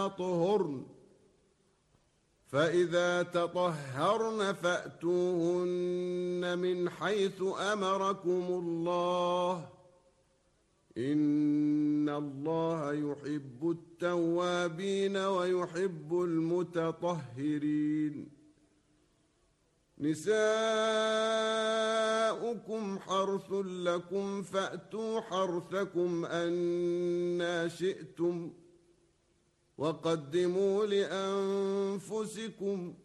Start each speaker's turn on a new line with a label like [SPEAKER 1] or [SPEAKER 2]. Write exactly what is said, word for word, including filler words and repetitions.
[SPEAKER 1] يطهرن فإذا تطهرن فأتوهن من حيث أمركم الله إن الله يحب التوابين ويحب المتطهرين نساؤكم حرث لكم فأتوا حرثكم أنى شئتم وقدموا لأنفسكم